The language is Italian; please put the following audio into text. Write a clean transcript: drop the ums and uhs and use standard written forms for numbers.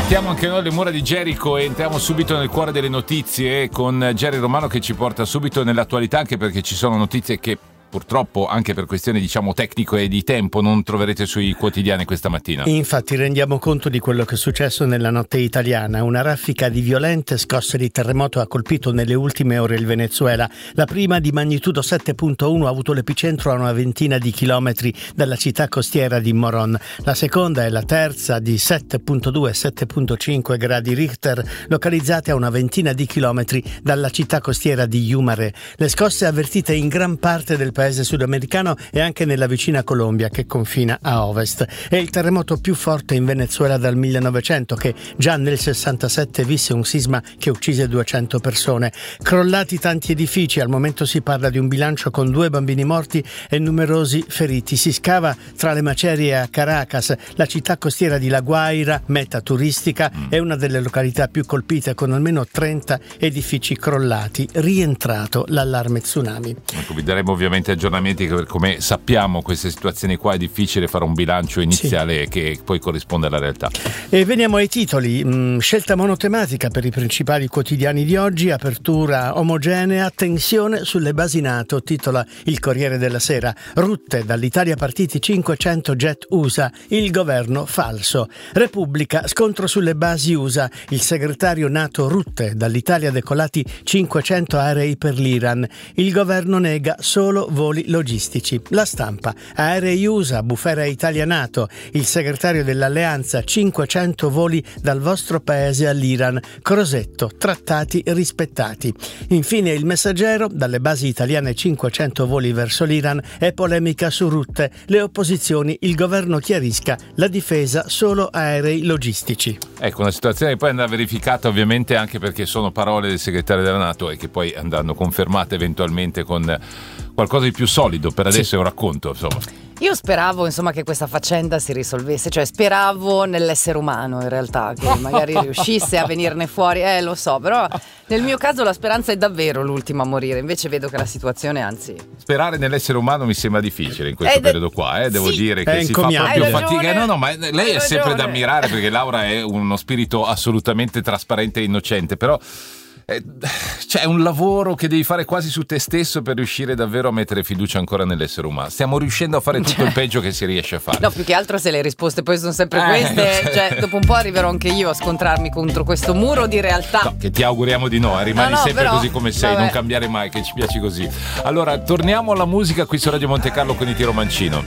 Battiamo anche noi le mura di Gerico e entriamo subito nel cuore delle notizie con Jerry Romano che ci porta subito nell'attualità, anche perché ci sono notizie che purtroppo anche per questioni diciamo tecnico e di tempo non troverete sui quotidiani questa mattina. Infatti rendiamo conto di quello che è successo nella notte italiana. Una raffica di violente scosse di terremoto ha colpito nelle ultime ore il Venezuela. La prima, di magnitudo 7.1, ha avuto l'epicentro a una ventina di chilometri dalla città costiera di Morón. La seconda e la terza, di 7.2 e 7.5 gradi Richter, localizzate a una ventina di chilometri dalla città costiera di Yumare. Le scosse avvertite in gran parte del paese sudamericano e anche nella vicina Colombia, che confina a ovest. È il terremoto più forte in Venezuela dal 1900, che già nel 67 visse un sisma che uccise 200 persone. Crollati tanti edifici, al momento si parla di un bilancio con 2 bambini morti e numerosi feriti. Si scava tra le macerie a Caracas. La città costiera di La Guaira, meta turistica, è una delle località più colpite, con almeno 30 edifici crollati. Rientrato l'allarme tsunami. Ecco, vi daremo ovviamente aggiornamenti, come sappiamo queste situazioni qua è difficile fare un bilancio iniziale che poi corrisponde alla realtà. E veniamo ai titoli. Scelta monotematica per i principali quotidiani di oggi, apertura omogenea, tensione sulle basi NATO, titola il Corriere della Sera. Rutte, dall'Italia partiti 500 jet USA, il governo falso. Repubblica, scontro sulle basi USA, il segretario NATO Rutte, dall'Italia decollati 500 aerei per l'Iran, il governo nega solo voli logistici. La Stampa, aerei USA, bufera Italia NATO, il segretario dell'alleanza, 500 voli dal vostro paese all'Iran, Crosetto, trattati rispettati. Infine il Messaggero, dalle basi italiane 500 voli verso l'Iran e polemica su Rutte, le opposizioni, il governo chiarisca, la difesa solo aerei logistici. Ecco, una situazione che poi andrà verificata ovviamente, anche perché sono parole del segretario della NATO e che poi andranno confermate eventualmente con qualcosa di più solido. Per adesso è un racconto, insomma. Io speravo, insomma, che questa faccenda si risolvesse, cioè speravo nell'essere umano, in realtà, che magari riuscisse a venirne fuori, lo so, però nel mio caso la speranza è davvero l'ultima a morire, invece vedo che la situazione, anzi... Sperare nell'essere umano mi sembra difficile in questo periodo qua, devo dire che si fa proprio fatica. No, ma lei è sempre da ammirare, perché Laura è uno spirito assolutamente trasparente e innocente, però... c'è un lavoro che devi fare quasi su te stesso per riuscire davvero a mettere fiducia ancora nell'essere umano. Stiamo riuscendo a fare tutto il peggio che si riesce a fare. No, più che altro se le risposte poi sono sempre queste, cioè dopo un po' arriverò anche io a scontrarmi contro questo muro di realtà. No, che ti auguriamo di no, rimani sempre però, così come sei, non cambiare mai, che ci piaci così. Allora, torniamo alla musica qui su Radio Monte Carlo con i Tiro Mancino.